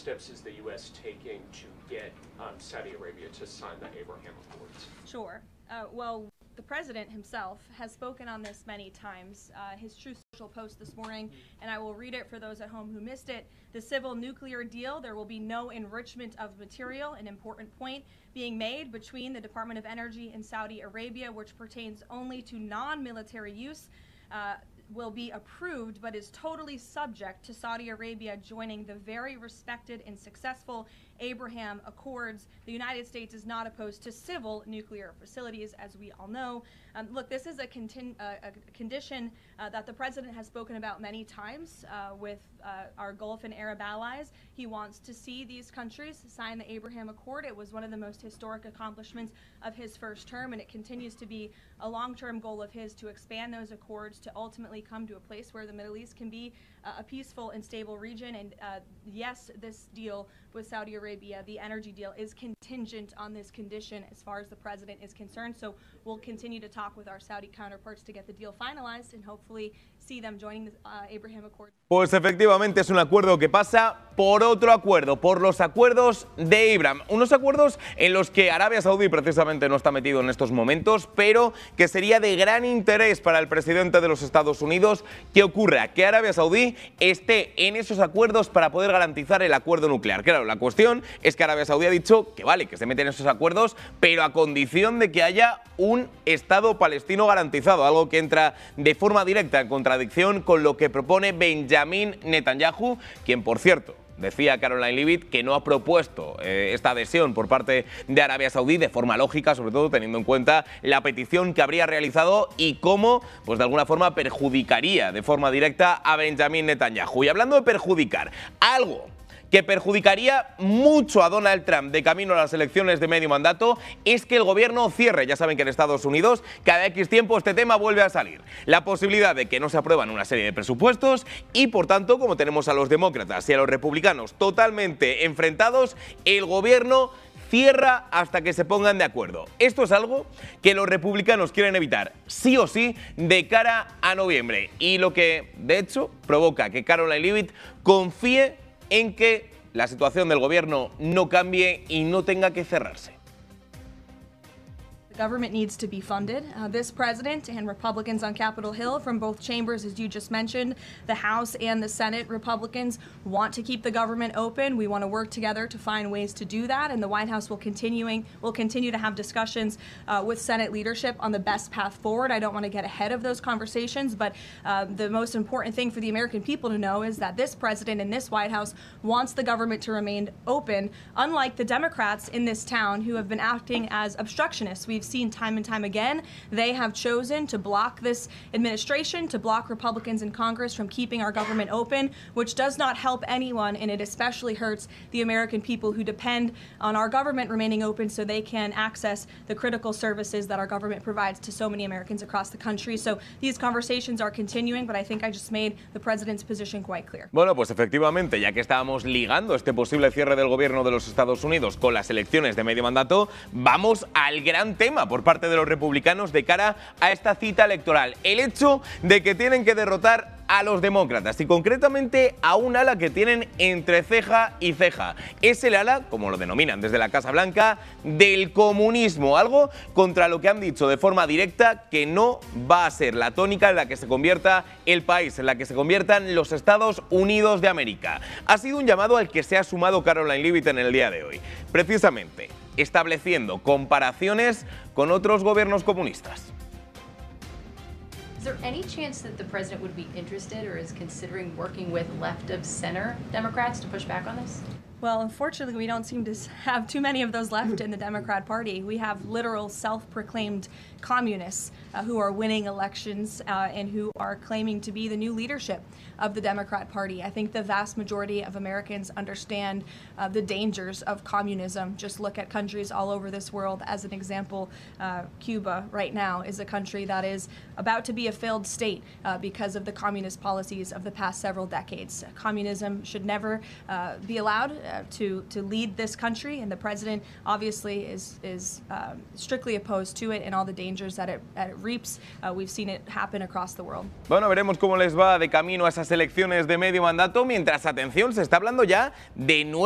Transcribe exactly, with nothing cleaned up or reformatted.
steps is the U S taking to get um, Saudi Arabia to sign the Abraham Accords? Sure. Uh, well, the president himself has spoken on this many times. Uh, his Truth Social post this morning, and I will read it for those at home who missed it. The civil nuclear deal, there will be no enrichment of material, an important point being made between the Department of Energy and Saudi Arabia, which pertains only to non-military use. Uh, will be approved, but is totally subject to Saudi Arabia joining the very respected and successful Abraham Accords. The United States is not opposed to civil nuclear facilities, as we all know. Um, look, this is a, contin uh, a condition uh, that the president has spoken about many times uh, with uh, our Gulf and Arab allies. He wants to see these countries sign the Abraham Accord. It was one of the most historic accomplishments of his first term, and it continues to be a long-term goal of his to expand those accords to ultimately come to a place where the Middle East can be uh, a peaceful and stable region. And uh, yes, this deal with Saudi Arabia, the energy deal, is contingent on this condition as far as the president is concerned. So we'll continue to talk with our Saudi counterparts to get the deal finalized and hopefully see them joining the uh, Abraham Accord. Pues efectivamente es un acuerdo que pasa por otro acuerdo, por los acuerdos de Abraham. Unos acuerdos en los que Arabia Saudí precisamente no está metido en estos momentos, pero que sería de gran interés para el presidente de los Estados Unidos que ocurra, que Arabia Saudí esté en esos acuerdos para poder garantizar el acuerdo nuclear. Claro, la cuestión es que Arabia Saudí ha dicho que vale, que se meten en esos acuerdos, pero a condición de que haya un Estado palestino garantizado, algo que entra de forma directa en contradicción con lo que propone Benjamin Netanyahu, quien, por cierto, decía Caroline Leavitt que no ha propuesto eh, esta adhesión por parte de Arabia Saudí de forma lógica, sobre todo teniendo en cuenta la petición que habría realizado y cómo, pues de alguna forma, perjudicaría de forma directa a Benjamin Netanyahu. Y hablando de perjudicar, algo que perjudicaría mucho a Donald Trump de camino a las elecciones de medio mandato es que el gobierno cierre. Ya saben que en Estados Unidos cada X tiempo este tema vuelve a salir. La posibilidad de que no se aprueban una serie de presupuestos y, por tanto, como tenemos a los demócratas y a los republicanos totalmente enfrentados, el gobierno cierra hasta que se pongan de acuerdo. Esto es algo que los republicanos quieren evitar sí o sí de cara a noviembre y lo que, de hecho, provoca que Caroline Leavitt confíe en que la situación del gobierno no cambie y no tenga que cerrarse. The government needs to be funded. Uh, this president and Republicans on Capitol Hill from both chambers, as you just mentioned, the House and the Senate Republicans want to keep the government open. We want to work together to find ways to do that, and the White House will continuing will continue to have discussions uh, with Senate leadership on the best path forward. I don't want to get ahead of those conversations, but uh, the most important thing for the American people to know is that this president and this White House wants the government to remain open, unlike the Democrats in this town who have been acting as obstructionists. We've seen time and time again, they have chosen to block this administration, to block Republicans in Congress from keeping our government open, which does not help anyone, and it especially hurts the American people who depend on our government remaining open so they can access the critical services that our government provides to so many Americans across the country. So these conversations are continuing, but I think I just made the president's position quite clear. Bueno, pues efectivamente, ya que estábamos ligando este posible cierre del gobierno de los Estados Unidos con las elecciones de medio mandato, vamos al gran tema por parte de los republicanos de cara a esta cita electoral. El hecho de que tienen que derrotar a los demócratas y concretamente a un ala que tienen entre ceja y ceja. Es el ala, como lo denominan desde la Casa Blanca, del comunismo, algo contra lo que han dicho de forma directa que no va a ser la tónica en la que se convierta el país, en la que se conviertan los Estados Unidos de América. Ha sido un llamado al que se ha sumado Caroline Leavitt en el día de hoy, precisamente estableciendo comparaciones con otros gobiernos comunistas. Is there any chance that the president would be interested or is considering working with left of center Democrats to push back on this? Well, unfortunately, we don't seem to have too many of those left in the Democrat Party. We have literal self-proclaimed communists uh, who are winning elections uh, and who are claiming to be the new leadership of the Democrat Party. I think the vast majority of Americans understand uh, the dangers of communism. Just look at countries all over this world. As an example, uh, Cuba right now is a country that is about to be a failed state uh, because of the communist policies of the past several decades. Communism should never uh, be allowed uh, to, to lead this country, and the president obviously is, is uh, strictly opposed to it and all the dangers that it, that it reaps. Uh, we've seen it happen across the world. Bueno, veremos cómo les va de camino a esas elecciones de medio mandato, mientras, atención, se está hablando ya de nueve